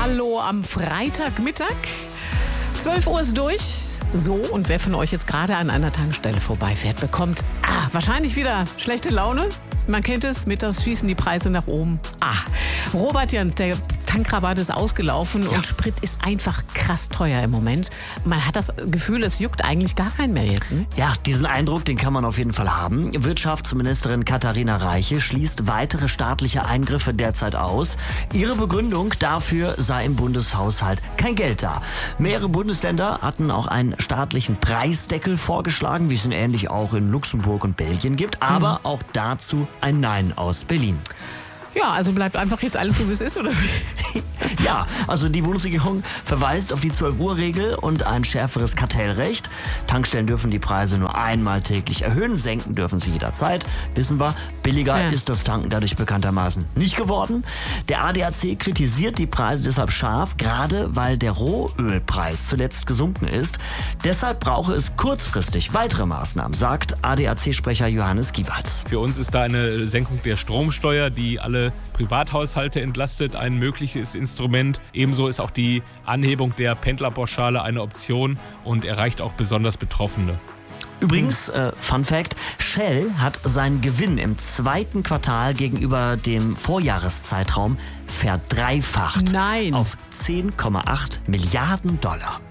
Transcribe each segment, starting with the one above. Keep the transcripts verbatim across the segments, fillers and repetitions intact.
Hallo am Freitagmittag. zwölf Uhr ist durch. So, und wer von euch jetzt gerade an einer Tankstelle vorbeifährt, bekommt ah, wahrscheinlich wieder schlechte Laune. Man kennt es, mittags schießen die Preise nach oben. Ah, Robert Jans, der Tankrabatt ist ausgelaufen ja. und Sprit ist einfach krass teuer im Moment. Man hat das Gefühl, es juckt eigentlich gar keinen mehr jetzt. Ne? Ja, diesen Eindruck, den kann man auf jeden Fall haben. Wirtschaftsministerin Katharina Reiche schließt weitere staatliche Eingriffe derzeit aus. Ihre Begründung dafür sei im Bundeshaushalt kein Geld da. Mehrere Bundesländer hatten auch einen staatlichen Preisdeckel vorgeschlagen, wie es ihn ähnlich auch in Luxemburg und Belgien gibt. Aber mhm. auch dazu ein Nein aus Berlin. Ja, also bleibt einfach jetzt alles so, wie es ist, oder wie? Ja, also die Bundesregierung verweist auf die zwölf Uhr Regel und ein schärferes Kartellrecht. Tankstellen dürfen die Preise nur einmal täglich erhöhen, senken dürfen sie jederzeit. Wissen wir, billiger ja. ist das Tanken dadurch bekanntermaßen nicht geworden. Der A D A C kritisiert die Preise deshalb scharf, gerade weil der Rohölpreis zuletzt gesunken ist. Deshalb brauche es kurzfristig weitere Maßnahmen, sagt A D A C-Sprecher Johannes Giewalz. Für uns ist da eine Senkung der Stromsteuer, die alle Privathaushalte entlastet, ein mögliches Instrument. Ebenso ist auch die Anhebung der Pendlerpauschale eine Option und erreicht auch besonders Betroffene. Übrigens, äh, Fun Fact, Shell hat seinen Gewinn im zweiten Quartal gegenüber dem Vorjahreszeitraum verdreifacht. Nein. Auf zehn Komma acht Milliarden Dollar.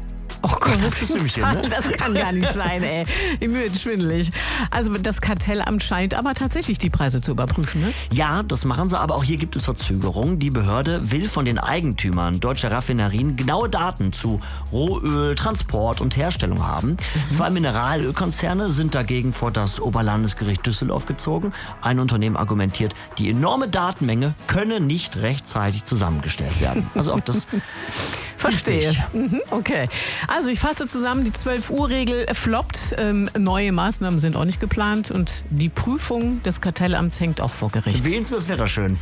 Oh Gott, das, ist ziemlich hin, ne? Das kann gar nicht sein, ey. Mir wird schwindelig. Also das Kartellamt scheint aber tatsächlich die Preise zu überprüfen, ne? Ja, das machen sie, aber auch hier gibt es Verzögerungen. Die Behörde will von den Eigentümern deutscher Raffinerien genaue Daten zu Rohöl, Transport und Herstellung haben. Mhm. Zwei Mineralölkonzerne sind dagegen vor das Oberlandesgericht Düsseldorf gezogen. Ein Unternehmen argumentiert, die enorme Datenmenge könne nicht rechtzeitig zusammengestellt werden. Also auch das Verstehe. Mhm, okay. Also ich fasse zusammen, die zwölf Uhr Regel floppt. Ähm, neue Maßnahmen sind auch nicht geplant und die Prüfung des Kartellamts hängt auch vor Gericht. Wenigstens das wäre schön.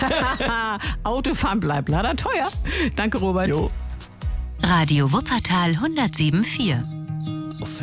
Autofahren bleibt leider teuer. Danke, Robert. Jo. Radio Wuppertal hundertsieben Komma vier